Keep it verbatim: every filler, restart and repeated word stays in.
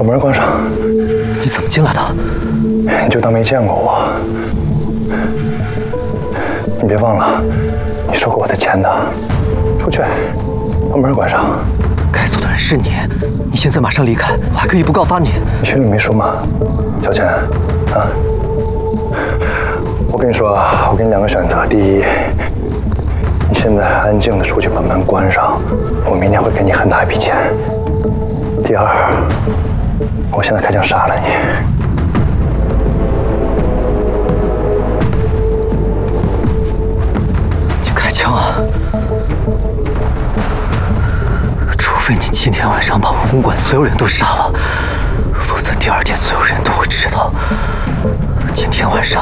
门关上。 你怎么进来的？ 你就当没见过我。你别忘了，你收过我的钱的。出去，把门关上。 该走的人是你，你现在马上离开，我还可以不告发你。 你心里没数吗，小钱？啊？我跟你说，我给你两个选择。第一，你现在安静的出去把门关上，我明天会给你很大一笔钱。第二，我现在开枪杀了你。 你开枪啊？除非你今天晚上把武公馆所有人都杀了，否则第二天所有人都会知道，今天晚上